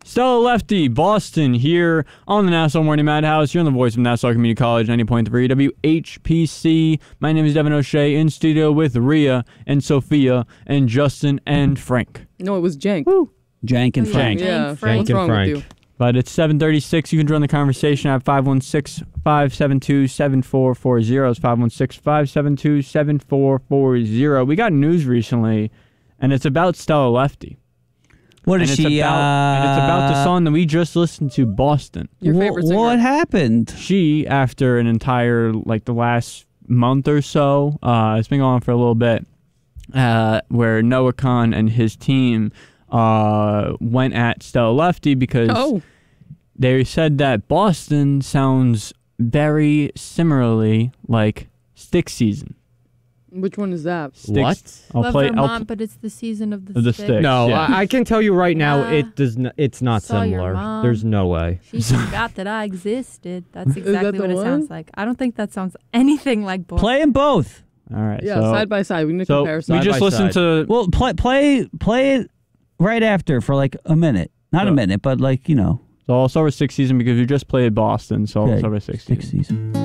Stella Lefty, Boston, here on the Nassau Morning Madhouse. You're on the voice of Nassau Community College, 90.3 WHPC. My name is Devin O'Shea, in studio with Rhea and Sophia and Justin and Frank. No, it was Jank. Woo. Jank and Frank. Yeah, Frank. what's wrong with you? But it's 7:36. You can join the conversation at 516-572-7440. It's 516-572-7440. We got news recently, and it's about Stella Lefty. What is and she? It's about the song that we just listened to, Boston. Your favorite singer. What happened? She, after an entire, the last month or so, it's been going on for a little bit, where Noah Khan and his team went at Stella Lefty because they said that Boston sounds very similarly like Stick Season. Which one is that? Sticks. Love Vermont, but it's the season of the stick. No, yeah. I can tell you right now, it does. It's not Saw your similar. mom. There's no way. She forgot that I existed. That's exactly what it one? sounds like. I don't think that sounds anything like Boston. Play them both. All right. Yeah, so, side by side. We need to so compare we side just by listened side. to. Well, play it right after for like a minute. Not a minute, but So I'll start with Stick Season because we just played Boston. So I'll start with Stick Season. Season.